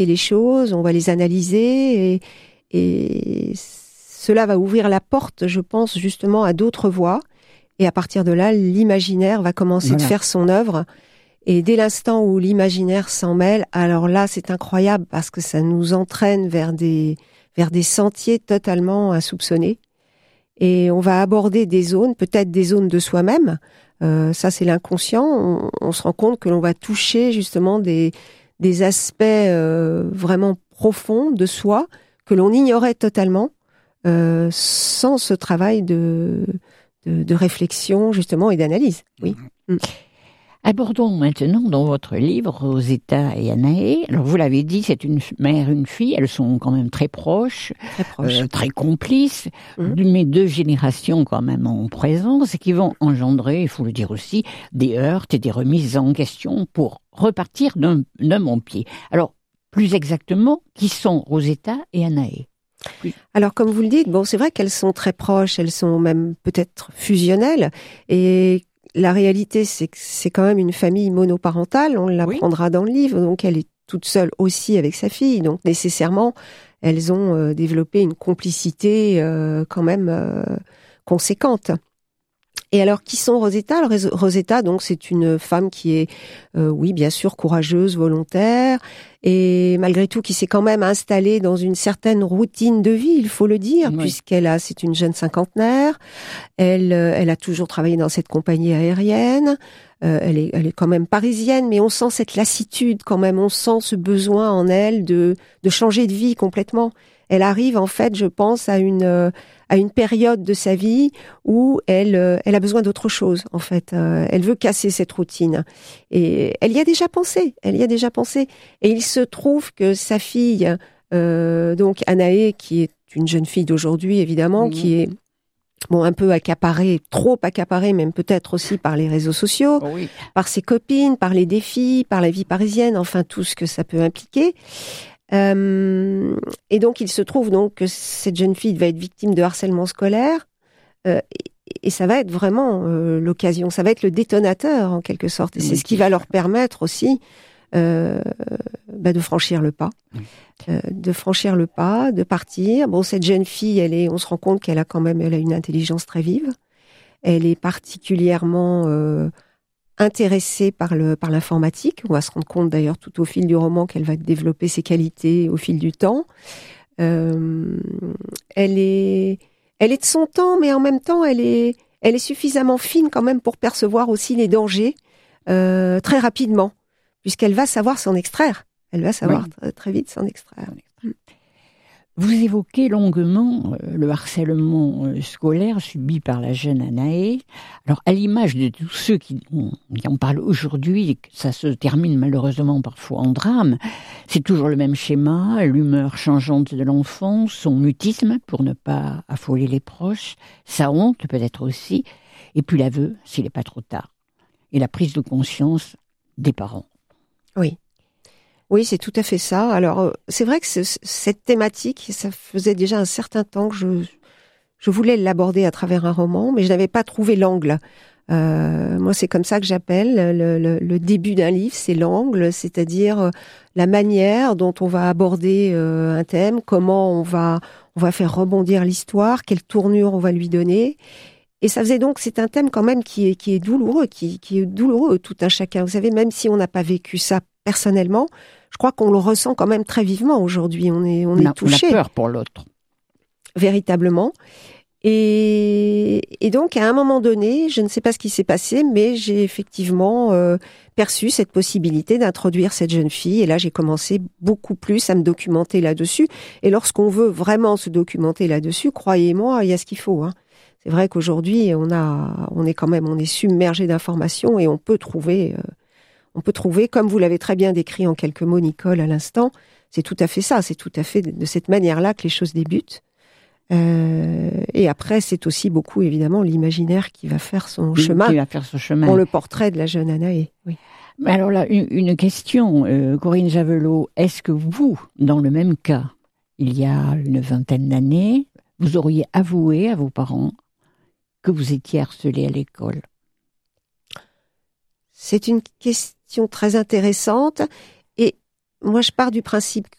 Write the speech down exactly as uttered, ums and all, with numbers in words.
les choses, on va les analyser et, et cela va ouvrir la porte, je pense, justement à d'autres voies. Et à partir de là, l'imaginaire va commencer voilà. de faire son œuvre. Et dès l'instant où l'imaginaire s'en mêle, alors là, c'est incroyable parce que ça nous entraîne vers des, vers des sentiers totalement insoupçonnés. Et on va aborder des zones, peut-être des zones de soi-même. Euh, ça, c'est l'inconscient. On, on se rend compte que l'on va toucher justement des, des aspects euh, vraiment profonds de soi que l'on ignorait totalement euh, sans ce travail de, de, de réflexion justement et d'analyse. Oui. Mmh. Abordons maintenant dans votre livre Rosetta et Anaé. Alors vous l'avez dit, c'est une mère, une fille, elles sont quand même très proches, très, proches. Euh, très complices, mmh. mais deux générations quand même en présence et qui vont engendrer, il faut le dire aussi, des heurts et des remises en question pour repartir d'un, d'un bon pied. Alors plus exactement, qui sont Rosetta et Anaé? Alors, comme vous le dites, bon, c'est vrai qu'elles sont très proches, elles sont même peut-être fusionnelles et la réalité, c'est que c'est quand même une famille monoparentale, on l'apprendra oui. dans le livre, donc elle est toute seule aussi avec sa fille, donc nécessairement, elles ont euh, développé une complicité euh, quand même euh, conséquente. Et alors, qui sont Rosetta? Alors, Rosetta, donc, c'est une femme qui est, euh, oui, bien sûr, courageuse, volontaire, et malgré tout, qui s'est quand même installée dans une certaine routine de vie, il faut le dire, oui. puisqu'elle a, c'est une jeune cinquantenaire. Elle, euh, elle a toujours travaillé dans cette compagnie aérienne. Euh, elle est, elle est quand même parisienne, mais on sent cette lassitude quand même. On sent ce besoin en elle de, de changer de vie complètement. Elle arrive, en fait, je pense, à une, euh, à une période de sa vie où elle, euh, elle a besoin d'autre chose, en fait. Euh, elle veut casser cette routine. Et elle y a déjà pensé. Elle y a déjà pensé. Et il se trouve que sa fille, euh, donc Anaé, qui est une jeune fille d'aujourd'hui, évidemment, mmh. qui est bon, un peu accaparée, trop accaparée, même peut-être aussi par les réseaux sociaux, oh oui. par ses copines, par les défis, par la vie parisienne, enfin tout ce que ça peut impliquer. Euh, et donc, il se trouve donc que cette jeune fille va être victime de harcèlement scolaire euh, et, et ça va être vraiment euh, l'occasion, ça va être le détonateur en quelque sorte. Et oui, c'est ce qui va leur permettre aussi euh, bah, de franchir le pas, oui. euh, de franchir le pas, de partir. Bon, cette jeune fille, elle est, on se rend compte qu'elle a quand même, elle a une intelligence très vive. Elle est particulièrement euh, intéressée par le par l'informatique. On va se rendre compte d'ailleurs tout au fil du roman qu'elle va développer ses qualités au fil du temps. Euh, elle est elle est de son temps, mais en même temps elle est elle est suffisamment fine quand même pour percevoir aussi les dangers euh, très rapidement, puisqu'elle va savoir s'en extraire. Elle va savoir oui. très, très vite s'en extraire. Vous évoquez longuement euh, le harcèlement euh, scolaire subi par la jeune Anaé. Alors, à l'image de tous ceux qui, on, qui en parlent aujourd'hui, et que ça se termine malheureusement parfois en drame, c'est toujours le même schéma, l'humeur changeante de l'enfant, son mutisme pour ne pas affoler les proches, sa honte peut-être aussi, et puis l'aveu s'il n'est pas trop tard, et la prise de conscience des parents. Oui. Oui, c'est tout à fait ça. Alors, c'est vrai que ce, cette thématique, ça faisait déjà un certain temps que je, je voulais l'aborder à travers un roman, mais je n'avais pas trouvé l'angle. Euh, moi, c'est comme ça que j'appelle le, le, le début d'un livre, c'est l'angle, c'est-à-dire la manière dont on va aborder euh, un thème, comment on va, on va faire rebondir l'histoire, quelle tournure on va lui donner. Et ça faisait donc, c'est un thème quand même qui est, qui est douloureux, qui, qui est douloureux tout un chacun. Vous savez, même si on n'a pas vécu ça personnellement, je crois qu'on le ressent quand même très vivement aujourd'hui. On est, on, on est touché. On a peur pour l'autre. Véritablement. Et, et donc, à un moment donné, je ne sais pas ce qui s'est passé, mais j'ai effectivement euh, perçu cette possibilité d'introduire cette jeune fille. Et là, j'ai commencé beaucoup plus à me documenter là-dessus. Et lorsqu'on veut vraiment se documenter là-dessus, croyez-moi, il y a ce qu'il faut. Hein. C'est vrai qu'aujourd'hui, on a, on est quand même, on est submergé d'informations et on peut trouver... Euh, On peut trouver, comme vous l'avez très bien décrit en quelques mots, Nicole, à l'instant, c'est tout à fait ça, c'est tout à fait de cette manière-là que les choses débutent. Euh, et après, c'est aussi beaucoup, évidemment, l'imaginaire qui va faire son qui, chemin qui va faire son chemin pour le portrait de la jeune Anaé. Oui. Mais alors là, une, une question, euh, Corinne Javelot, est-ce que vous, dans le même cas, il y a une vingtaine d'années, vous auriez avoué à vos parents que vous étiez harcelée à l'école? C'est une question très intéressante et moi, je pars du principe